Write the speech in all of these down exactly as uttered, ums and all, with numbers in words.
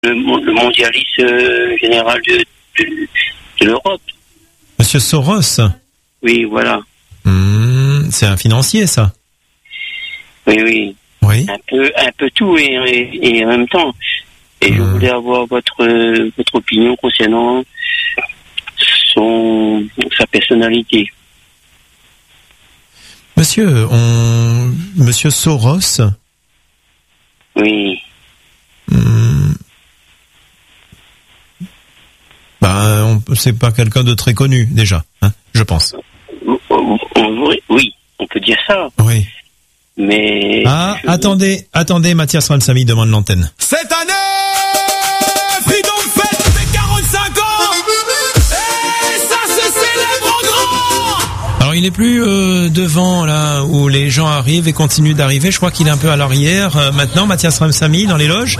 le, le mondialiste euh, général de, de, de l'Europe. Monsieur Soros. Oui, voilà. Mmh, c'est un financier, ça. Oui, oui. Oui. Un peu, un peu tout et, et, et en même temps. Et mmh. je voulais avoir votre euh, votre opinion concernant son sa personnalité. Monsieur, on, Monsieur Soros. Oui. Mmh. Ben, on, c'est pas quelqu'un de très connu déjà, hein, je pense. Oui, on peut dire ça. Oui. Mais... Ah, je... attendez, attendez, Mathias Ramsamy demande l'antenne. Cette année, Freedom fête ses quarante-cinq ans. Et ça se célèbre en grand. Alors, il est plus euh, devant, là, où les gens arrivent et continuent d'arriver. Je crois qu'il est un peu à l'arrière. Euh, maintenant, Mathias Ramsamy, dans les loges.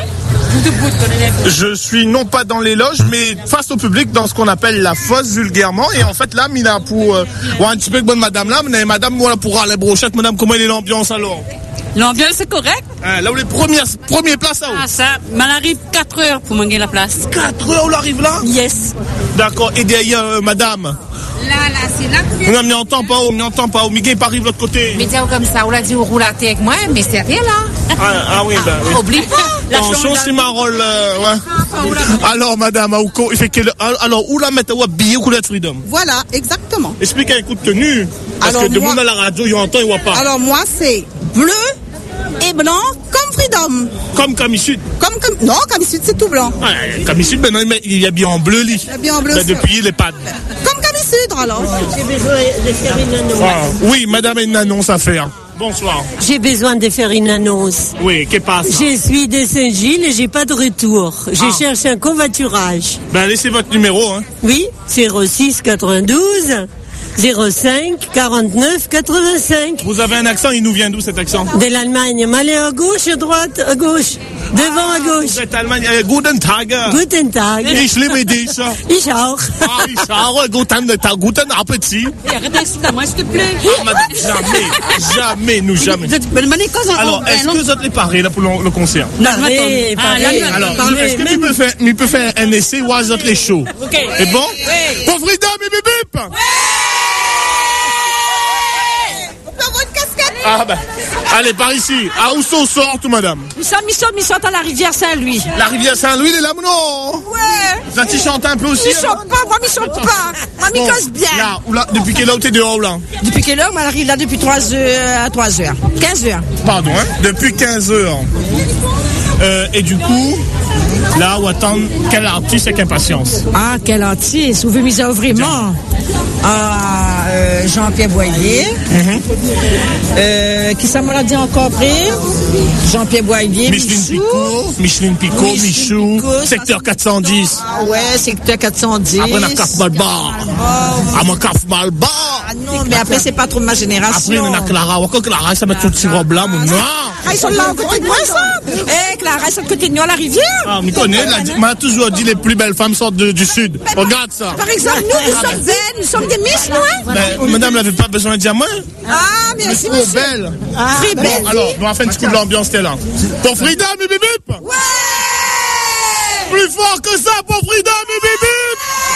Je suis non pas dans les loges, mais face au public dans ce qu'on appelle la fosse vulgairement. Et en fait là, mina pour euh, un petit peu de bonne madame là, mais madame voilà pour aller brochette, madame comment est l'ambiance alors? L'ambiance c'est correct. Hein, là où les premières premières places là où? Ah ça, m'en arrive quatre heures pour manquer la place. quatre heures où arrive là? Yes. D'accord. Et derrière euh, madame? Là, là, c'est là que... Non, mais on n'entend pas, on n'entend pas. Miguel pas arrive de l'autre côté. Mais tiens, comme ça, on l'a dit, on roule à terre avec moi, mais c'est rien là. Ah, ah oui, ben oui. Oublie pas. Attention, c'est ma rôle, euh, ouais. Alors, madame, il fait quelle... alors, où la mettre, où habiller, où couleur de Freedom? Voilà, exactement. Expliquez un coup de tenue. Parce Alors, que de moi... monde à la radio, il entend, il voit pas. Alors, moi, c'est bleu et blanc comme Freedom. Comme Camisud. Comme, comme, non, Camisud, c'est tout blanc. Ouais, Camisud, ben non, il est bien en bleu, lui. Il est bien en bleu. Ben, depuis les pads. Comme Camisud, alors. J'ai besoin de faire une annonce. Ah, oui, madame a une annonce à faire. Bonsoir. J'ai besoin de faire une annonce. Oui, qu'est-ce qui passe? Je suis de Saint-Gilles et j'ai pas de retour. Je ah. cherche un covoiturage. Ben, laissez votre numéro, hein. Oui, zéro six quatre-vingt-douze zéro cinq quarante-neuf quatre-vingt-cinq. Vous avez un accent, il nous vient d'où cet accent? De l'Allemagne. M'allez à gauche, à droite, à gauche. Devant, ah, à gauche. Vous êtes Allemagne. Euh, guten Tag. Guten Tag. Ich liebe dich. Ich auch. Ah, ich auch. Guten Tag. Guten Appetit. Arrête d'insulter à moi, s'il te plaît. Ah, madame, jamais. Jamais, nous, jamais. Alors, est-ce que vous êtes préparés là pour le, le concert? Non, mais, ah, alors, est-ce que tu peux faire, tu peux faire un essai où vous êtes les shows? Ok. C'est bon? Oui. Pour Freedom et bip bip. Ah ben, allez, par ici. À où sont sort tout, madame? Nous sommes, nous sommes, nous sommes à la rivière Saint-Louis. La rivière Saint-Louis, les là, non? Ouais. Ça, tu chantes un peu aussi? Ils chantent pas, moi, ils chantent pas. Moi, ils cassent bien. Là, ou là, depuis quelle heure t'es dehors, là? Depuis quelle heure? Moi, elle arrive là depuis trois heures, à trois heures. quinze heures. Pardon, hein? Depuis quinze heures. Euh, et du coup, là, où attendre quel artiste avec impatience? Ah, quel artiste? Vous voulez vraiment? Ah, euh, Jean-Pierre Boyer. Mm-hmm. Euh, qui ça m'a dit encore après? Jean-Pierre Boyer. Micheline Picot. Micheline Picot, Michou. Picot, secteur quatre cent dix. Ah ouais, secteur quatre cent dix. Après, on a Caf Malbar. Ah, mon Caf Malbar. Ah non, mais après, c'est pas trop de ma génération. Après, on a Clara. Encore Clara, ça met tout petit robe là, mon noir. Ah, ils sont là, à côté de moi, ça. Eh, Clara, ils sont de côté de nous à la rivière. Ah, on me connaît, on m'a toujours dit les plus belles femmes sortent de, du sud. Mais regarde ça. Par exemple, nous, nous sommes belles, nous sommes des miches, nous, hein. Ben, madame n'avait pas besoin de diamants. Ah, merci, trop monsieur. belle. Ah, très belle. Alors, on va faire un petit coup de l'ambiance, t'es là. Pour Freedom et bip bip. Ouais. Plus fort que ça pour Freedom et bip bip.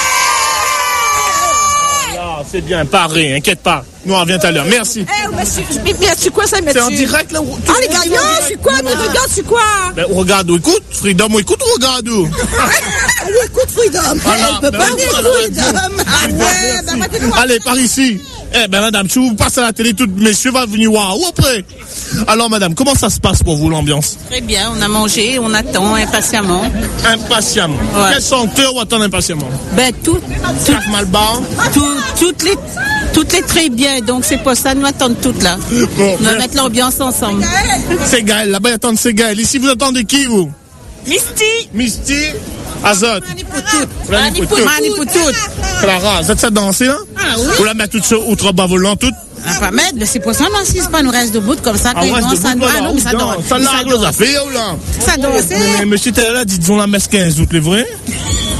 Ah, c'est bien, paré, inquiète pas. Nous, on revient tout à l'heure. Merci. Eh, mais c'est quoi ça, monsieur? C'est en direct, là. Ah, les gagnants, c'est quoi? Tu regardes, c'est quoi? Ben, regarde, écoute, Freedom, écoute, regarde. Écoute, Freedom. Elle peut pas dire Freedom. Ah ouais, ben, maintenant. Allez, par ici. Eh ben, madame, si vous passez à la télé, tous messieurs vont venir voir. Ou après? Alors, madame, comment ça se passe pour vous, l'ambiance? Très bien, on a mangé, on attend impatiemment. Impatiemment. Ouais. Quel chanteur ou attend impatiemment? Ben, tout. Tout Malbar. Tout, toutes les, toutes les très bien. Donc, c'est pour ça, nous attendons toutes là. Bon, on va mettre l'ambiance ensemble. C'est Gaël, là-bas, ils attendent c'est Gaël. Ici, vous attendez qui, vous? Misty. Misty. Azot. Mani pour toutes. Clara, vous êtes ça danser, là? Ah oui. Vous la mettez toutes sur outre bas volant, toutes? Ah, pas mettre, mais c'est pour ça, non, si c'est pas nous reste debout comme ça. Ah, ouais, non, ça doit, non, mais ça doit. Ça l'a, vous a fait, là. Ça doit, mais monsieur Taylor, dites-nous la messe quinze août, les vrais?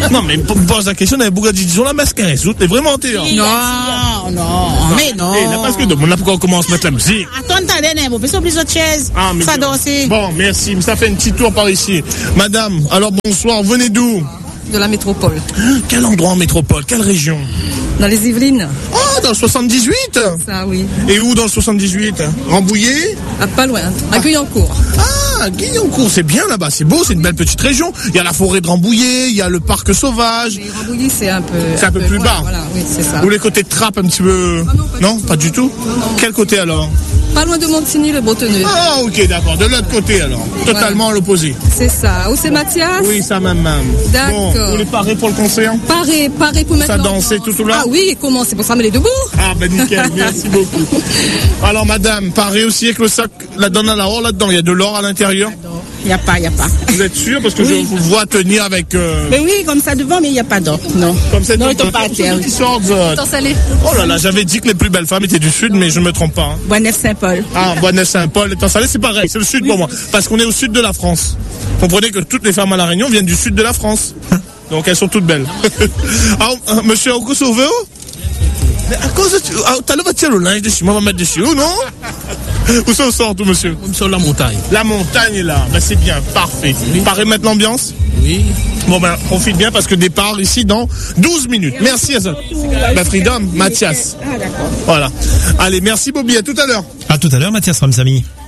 Non, mais me pose la question, on avait beaucoup de disons la masque, t'es vraiment t'es. Non, non, mais non. Eh, là, parce que donc, là, pourquoi on commence à mettre la musique? Attends, t'as on peut sur plusieurs chaises. Ah, mais ça bon. danser. Bon, merci, ça fait un petit tour par ici. Madame, alors bonsoir, venez d'où? De la métropole. Quel endroit en métropole? Quelle région? Dans les Yvelines. Oh, dans le soixante-dix-huit? Ça, oui. Et où dans le soixante-dix-huit? Rambouillet? Ah, pas loin, à Guyancourt. Ah, Guyancourt, c'est bien là-bas, c'est beau, c'est une belle petite région. Il y a la forêt de Rambouillet, il y a le parc sauvage. Et Rambouillet, c'est un peu... C'est un, un peu, peu plus loin, bas. Voilà, oui, c'est ça. Ou les côtés de Trappes un petit peu... Ah non, pas, non, du pas du tout. Non, non. Quel côté alors? Pas loin de Montigny, le Bretonneux. Ah, ok, d'accord. De l'autre côté alors. Totalement à l'opposé. C'est ça. Où c'est Mathias? Oui, ça même, même. D'accord. Bon, vous les parez pour le concert? Paré, paré pour maintenant. Ça dansait tout au long? Ah oui, comment? C'est pour ça, mais les debout. Ah, ben nickel, merci beaucoup. Alors, madame, paré aussi avec le sac, là-dedans, à la or, là-dedans. Il y a de l'or à l'intérieur? Il n'y a pas, il n'y a pas. Vous êtes sûr? Parce que oui. Je vous vois tenir avec... Euh... Mais oui, comme ça devant, mais il n'y a pas d'or. Non. Comme ça, non, ils ne pas à terre. salé. Oh là là, j'avais dit que les plus belles femmes étaient du sud, mais je ne me trompe pas. Hein. Boisneuf-Saint-Paul. Ah, Boisneuf-Saint-Paul, étant salé, c'est pareil. C'est le sud oui. pour moi. Parce qu'on est au sud de la France. Comprenez que toutes les femmes à La Réunion viennent du sud de la France. Donc elles sont toutes belles. Alors, monsieur Augusto Sauveur, mais à cause de... T'as le bâtir le linge dessus, moi on va mettre dessus, ou non? Où ça sort tout, monsieur? Sur la montagne. La montagne est là, ben, c'est bien, parfait. Oui. Paré mettre l'ambiance? Oui. Bon ben, profite bien parce que départ ici dans douze minutes. Merci à ça. Ben, Freedom, Mathias. Ah d'accord. Voilà. Allez, merci Bobby, à tout à l'heure. À tout à l'heure, Mathias Ramsamy.